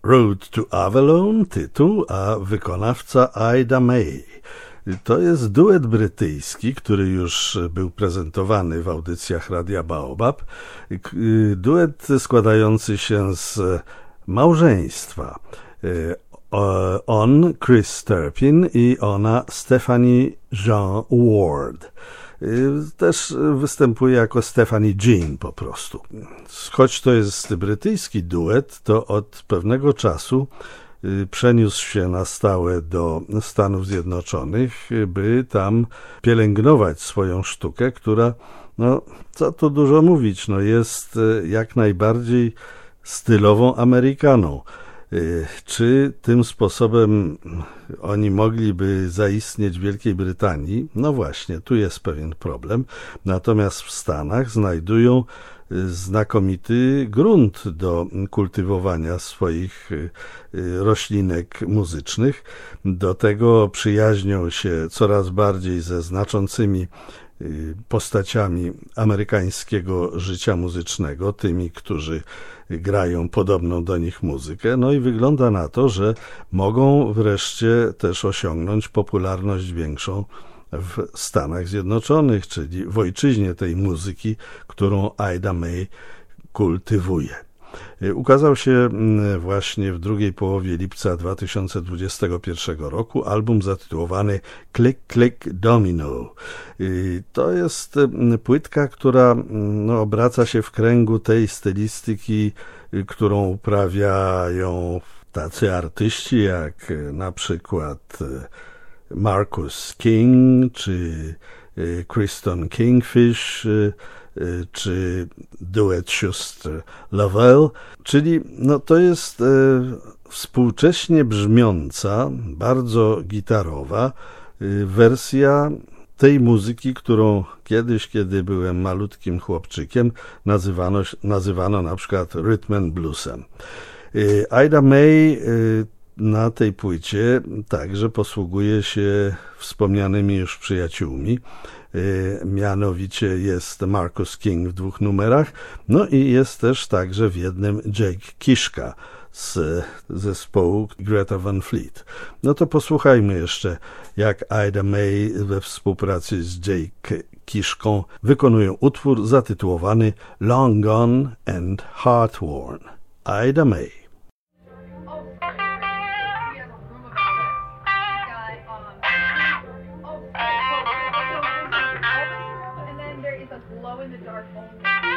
Road to Avalon tytuł, a wykonawca Ida May. To jest duet brytyjski, który już był prezentowany w audycjach Radia Baobab. Duet składający się z małżeństwa. On Chris Turpin i ona Stephanie Jean Ward. Też występuje jako Stephanie Jean po prostu. Choć to jest brytyjski duet, to od pewnego czasu przeniósł się na stałe do Stanów Zjednoczonych, by tam pielęgnować swoją sztukę, która, co tu dużo mówić, jest jak najbardziej stylową Amerykaną. Czy tym sposobem oni mogliby zaistnieć w Wielkiej Brytanii? No właśnie, tu jest pewien problem. Natomiast w Stanach znajdują znakomity grunt do kultywowania swoich roślinek muzycznych. Do tego przyjaźnią się coraz bardziej ze znaczącymi postaciami amerykańskiego życia muzycznego, tymi, którzy grają podobną do nich muzykę. No i wygląda na to, że mogą wreszcie też osiągnąć popularność większą w Stanach Zjednoczonych, czyli w ojczyźnie tej muzyki, którą Ida May kultywuje. Ukazał się właśnie w drugiej połowie lipca 2021 roku album zatytułowany Click Click Domino. To jest płytka, która obraca się w kręgu tej stylistyki, którą uprawiają tacy artyści jak na przykład Marcus King czy Kristen Kingfish czy duet sióstr Lavelle, czyli to jest współcześnie brzmiąca, bardzo gitarowa wersja tej muzyki, którą kiedyś, kiedy byłem malutkim chłopczykiem, nazywano na przykład rhythm and bluesem. Ida May na tej płycie także posługuje się wspomnianymi już przyjaciółmi. Mianowicie jest Marcus King w 2 numerach, i jest też także w jednym Jake Kiszka z zespołu Greta Van Fleet. To posłuchajmy jeszcze, jak Ida May we współpracy z Jake Kiszką wykonują utwór zatytułowany Long Gone and Heart Worn. Ida May.